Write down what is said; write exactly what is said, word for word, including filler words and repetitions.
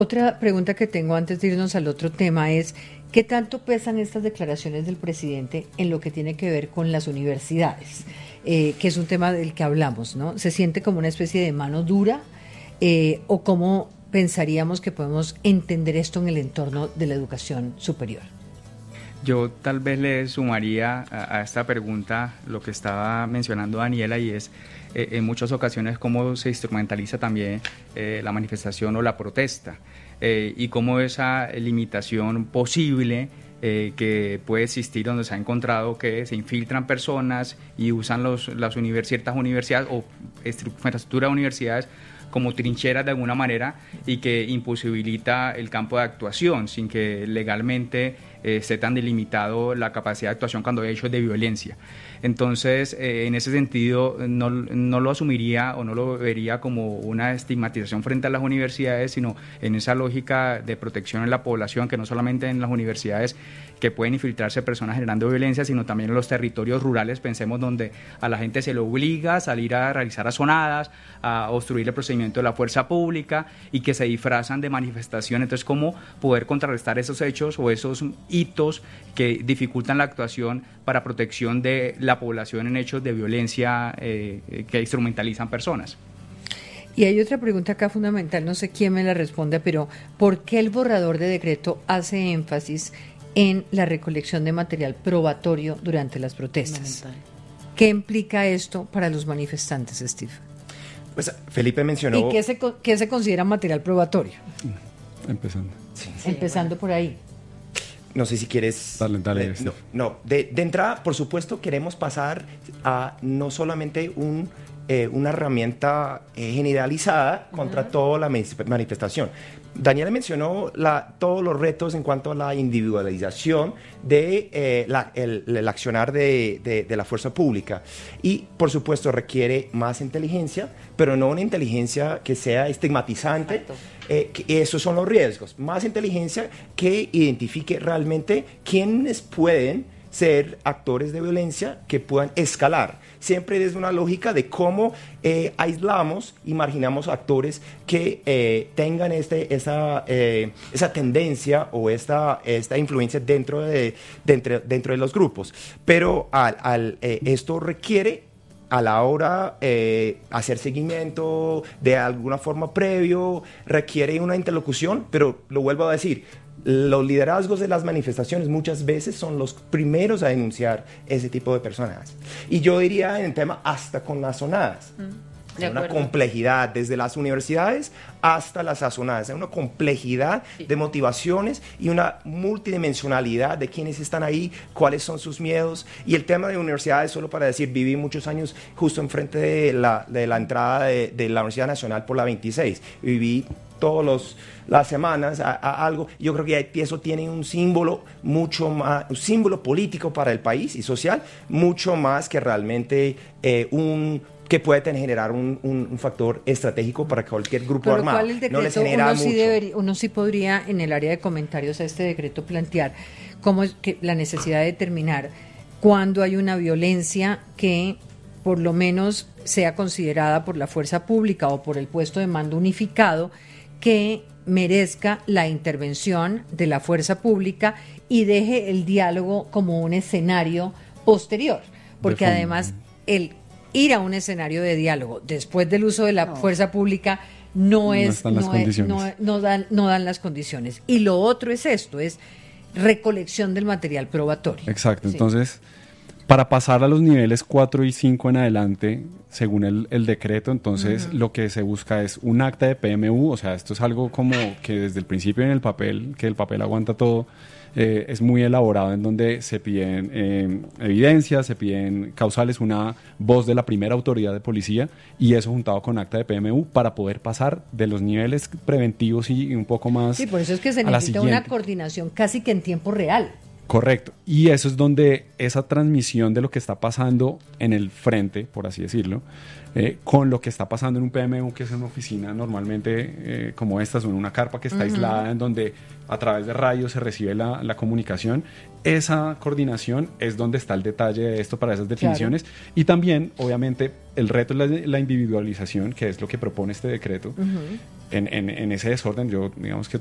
Otra pregunta que tengo antes de irnos al otro tema es, ¿qué tanto pesan estas declaraciones del presidente en lo que tiene que ver con las universidades? Eh, que es un tema del que hablamos, ¿no? ¿Se siente como una especie de mano dura? Eh, ¿O cómo pensaríamos que podemos entender esto en el entorno de la educación superior? Yo tal vez le sumaría a, a esta pregunta lo que estaba mencionando Daniela, y es eh, en muchas ocasiones cómo se instrumentaliza también eh, la manifestación o la protesta, eh, y cómo esa limitación posible eh, que puede existir, donde se ha encontrado que se infiltran personas y usan los, las univers- ciertas universidades o infraestructura de universidades como trincheras de alguna manera, y que imposibilita el campo de actuación sin que legalmente eh, esté tan delimitado la capacidad de actuación cuando hay hechos de violencia. Entonces, eh, en ese sentido, no, no lo asumiría o no lo vería como una estigmatización frente a las universidades, sino en esa lógica de protección en la población, que no solamente en las universidades que pueden infiltrarse personas generando violencia, sino también en los territorios rurales, pensemos, donde a la gente se le obliga a salir a realizar azonadas, a obstruir el procedimiento de la fuerza pública, y que se disfrazan de manifestación. Entonces, ¿cómo poder contrarrestar esos hechos o esos hitos que dificultan la actuación para protección de la población en hechos de violencia eh, que instrumentalizan personas? Y hay otra pregunta acá fundamental, no sé quién me la responde, pero ¿por qué el borrador de decreto hace énfasis en la recolección de material probatorio durante las protestas? ¿Qué implica esto para los manifestantes, Steve? Pues Felipe mencionó... ¿Y qué se, qué se considera material probatorio? Empezando. Sí. Empezando por ahí. No sé si quieres... Dale, dale. Eh, no, no. De, de entrada, por supuesto, queremos pasar a no solamente un, eh, una herramienta eh, generalizada contra uh-huh. toda la manifestación. Daniela mencionó la, todos los retos en cuanto a la individualización de eh, la, el, el accionar de, de, de la fuerza pública, y por supuesto requiere más inteligencia, pero no una inteligencia que sea estigmatizante. Eh, que esos son los riesgos, más inteligencia que identifique realmente quiénes pueden ser actores de violencia que puedan escalar, siempre desde una lógica de cómo eh, aislamos y marginamos actores que eh, tengan este, esa, eh, esa tendencia o esta, esta influencia dentro de, dentro, dentro de los grupos. Pero al, al, eh, esto requiere a la hora eh, hacer seguimiento de alguna forma previo, requiere una interlocución, pero lo vuelvo a decir, los liderazgos de las manifestaciones muchas veces son los primeros a denunciar ese tipo de personas. Y yo diría en el tema hasta con las zonadas. Mm. Hay una complejidad desde las universidades hasta las azonadas, hay una complejidad sí. de motivaciones y una multidimensionalidad de quiénes están ahí, cuáles son sus miedos. Y el tema de universidades, solo para decir, viví muchos años justo enfrente de la, de la entrada de, de la Universidad Nacional por la veintiséis, viví todas los, las semanas a, a algo. Yo creo que eso tiene un símbolo mucho más, un símbolo político para el país y social, mucho más que realmente eh, un que puede tener, generar un, un, un factor estratégico para cualquier grupo Pero armado. ¿cuál el decreto? No les genera uno, mucho. Sí debería, uno sí podría en el área de comentarios a este decreto plantear cómo es que la necesidad de determinar cuándo hay una violencia que por lo menos sea considerada por la fuerza pública o por el puesto de mando unificado que merezca la intervención de la fuerza pública y deje el diálogo como un escenario posterior, porque además el ir a un escenario de diálogo después del uso de la no. fuerza pública no, no es, no, es no, no, dan, no dan las condiciones. Y lo otro es esto, es recolección del material probatorio. Exacto, sí. Entonces, para pasar a los niveles cuatro y cinco en adelante, según el, el decreto, entonces uh-huh. lo que se busca es un acta de P M U, o sea, esto es algo como que desde el principio en el papel, que el papel aguanta todo, eh, es muy elaborado, en donde se piden eh, evidencias, se piden causales, una voz de la primera autoridad de policía, y eso juntado con acta de P M U para poder pasar de los niveles preventivos y un poco más. Sí, por eso es que se necesita una coordinación casi que en tiempo real. Correcto, y eso es donde esa transmisión de lo que está pasando en el frente, por así decirlo, eh, con lo que está pasando en un P M U, que es una oficina normalmente eh, como esta, o en una carpa que está uh-huh. aislada, en donde a través de radios se recibe la, la comunicación. Esa coordinación es donde está el detalle de esto para esas definiciones. Claro. Y también, obviamente, el reto es la, la individualización, que es lo que propone este decreto. Uh-huh. en, en, en ese desorden yo digamos que